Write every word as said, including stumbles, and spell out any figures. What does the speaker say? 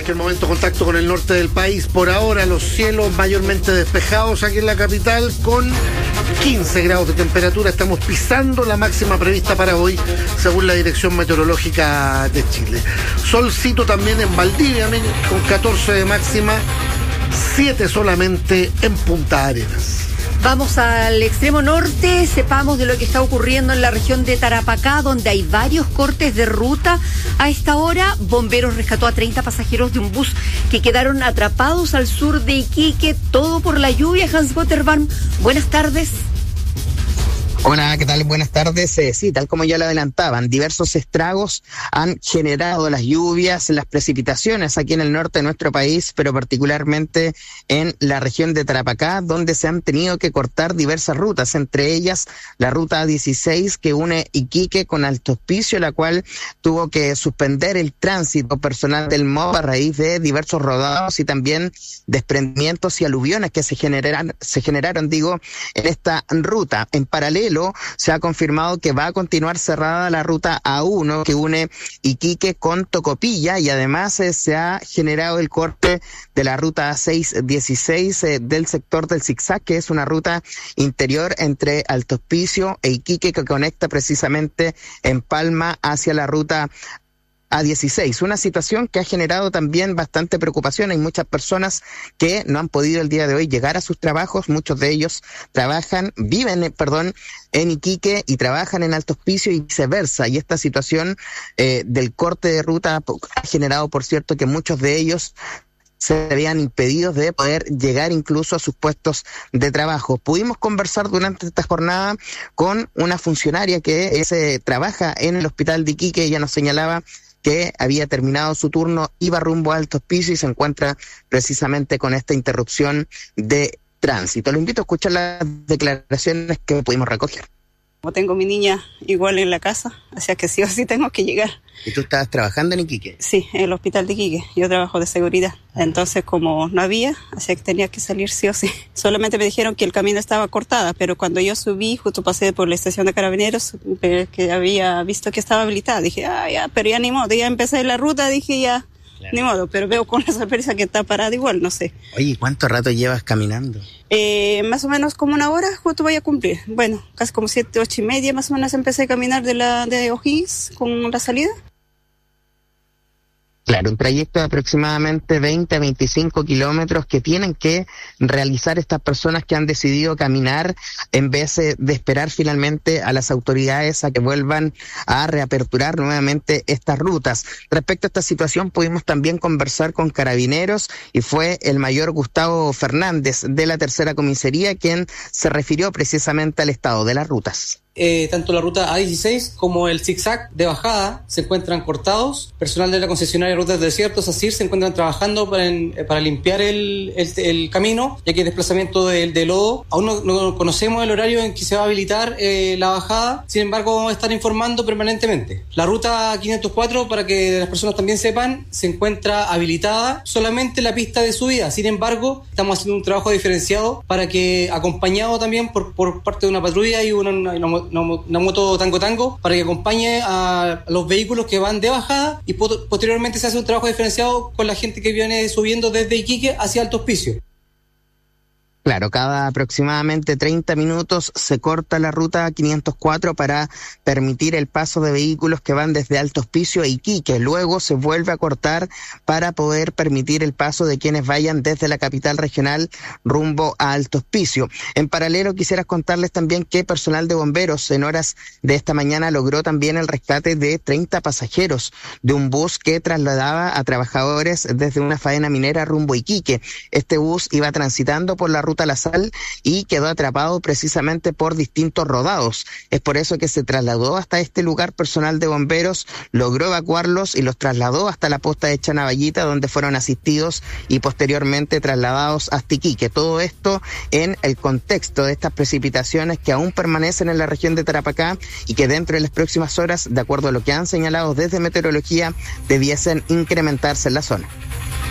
cualquier momento contacto con el norte del país. Por ahora los cielos mayormente despejados aquí en la capital con quince grados de temperatura. Estamos pisando la máxima prevista para hoy según la Dirección Meteorológica de Chile. Solcito también en Valdivia con catorce de máxima, siete solamente en Punta Arenas. Vamos al extremo norte, sepamos de lo que está ocurriendo en la región de Tarapacá, donde hay varios cortes de ruta. A esta hora, Bomberos rescató a treinta pasajeros de un bus que quedaron atrapados al sur de Iquique, todo por la lluvia. Hans Gotterbaum, buenas tardes. Hola, ¿qué tal? Buenas tardes. Eh, sí, tal como ya lo adelantaban, diversos estragos han generado las lluvias, las precipitaciones aquí en el norte de nuestro país, pero particularmente en la región de Tarapacá, donde se han tenido que cortar diversas rutas, entre ellas la ruta A dieciséis que une Iquique con Alto Hospicio, la cual tuvo que suspender el tránsito personal del M O V a raíz de diversos rodados y también desprendimientos y aluviones que se generaron, se generaron, digo, en esta ruta. En paralelo, se ha confirmado que va a continuar cerrada la ruta A uno que une Iquique con Tocopilla, y además eh, se ha generado el corte de la ruta A seiscientos dieciséis eh, del sector del zigzag, que es una ruta interior entre Alto Hospicio e Iquique que conecta precisamente en Palma hacia la ruta A dieciséis, una situación que ha generado también bastante preocupación. Hay muchas personas que no han podido el día de hoy llegar a sus trabajos, muchos de ellos trabajan, viven, perdón, en Iquique y trabajan en Alto Hospicio y viceversa, y esta situación eh, del corte de ruta ha generado, por cierto, que muchos de ellos se veían impedidos de poder llegar incluso a sus puestos de trabajo. Pudimos conversar durante esta jornada con una funcionaria que es, eh, trabaja en el hospital de Iquique. Ella nos señalaba que había terminado su turno, iba rumbo a Alto Hospicio y se encuentra precisamente con esta interrupción de tránsito. Lo invito a escuchar las declaraciones que pudimos recoger. Como tengo mi niña igual en la casa, o sea que sí o sí tengo que llegar. ¿Y tú estabas trabajando en Iquique? Sí, en el hospital de Iquique. Yo trabajo de seguridad. Entonces, como no había, o sea que tenía que salir sí o sí. Solamente me dijeron que el camino estaba cortada, pero cuando yo subí, justo pasé por la estación de Carabineros, que había visto que estaba habilitada. Dije, ah, ya, pero ya ni modo. Ya empecé la ruta, dije, ya, claro, ni modo. Pero veo con la sorpresa que está parada igual, no sé. Oye, ¿cuánto rato llevas caminando? Eh, más o menos como una hora, justo voy a cumplir. Bueno, casi como siete, ocho y media, más o menos empecé a caminar de la de O'Higgins con la salida. Claro, un trayecto de aproximadamente veinte a veinticinco kilómetros que tienen que realizar estas personas que han decidido caminar en vez de esperar finalmente a las autoridades a que vuelvan a reaperturar nuevamente estas rutas. Respecto a esta situación pudimos también conversar con Carabineros y fue el mayor Gustavo Fernández de la tercera comisaría quien se refirió precisamente al estado de las rutas. Eh, tanto la ruta A dieciséis como el zigzag de bajada se encuentran cortados. Personal de la concesionaria Rutas del Desierto, SACIR, se encuentran trabajando para, en, para limpiar el, el, el camino, ya que hay desplazamiento de, de lodo. Aún no, no conocemos el horario en que se va a habilitar eh, la bajada, sin embargo vamos a estar informando permanentemente. La ruta quinientos cuatro, para que las personas también sepan, se encuentra habilitada solamente la pista de subida. Sin embargo, estamos haciendo un trabajo diferenciado para que, acompañado también por, por parte de una patrulla y una, una Una, una moto tango tango para que acompañe a los vehículos que van de bajada, y pot- posteriormente se hace un trabajo diferenciado con la gente que viene subiendo desde Iquique hacia Alto Hospicio. Claro, cada aproximadamente treinta minutos se corta la ruta quinientos cuatro para permitir el paso de vehículos que van desde Alto Hospicio a Iquique. Luego se vuelve a cortar para poder permitir el paso de quienes vayan desde la capital regional rumbo a Alto Hospicio. En paralelo, quisiera contarles también que personal de bomberos en horas de esta mañana logró también el rescate de treinta pasajeros de un bus que trasladaba a trabajadores desde una faena minera rumbo a Iquique. Este bus iba transitando por la ruta La Sal y quedó atrapado precisamente por distintos rodados. Es por eso que se trasladó hasta este lugar. Personal de bomberos logró evacuarlos y los trasladó hasta la posta de Chanaballita, donde fueron asistidos y posteriormente trasladados hasta Iquique. Todo esto en el contexto de estas precipitaciones que aún permanecen en la región de Tarapacá y que dentro de las próximas horas, de acuerdo a lo que han señalado desde meteorología, debiesen incrementarse en la zona.